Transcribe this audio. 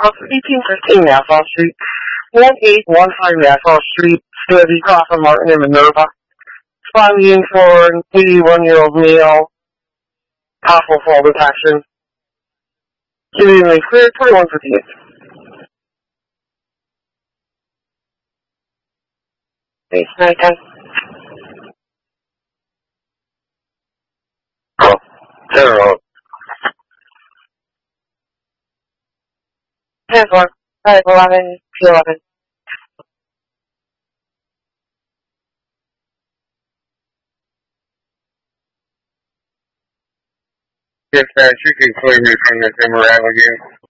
1815 Nassau Street, 1815 Nassau Street, Study, Coffin Martin, and Minerva. Responding for an 81-year-old male, possible fall detection. Immediately cleared, 2158. Thanks, night time. Oh, 10-11. 10-4. 11, 11. Dispatch, you can clear me from this MRI again.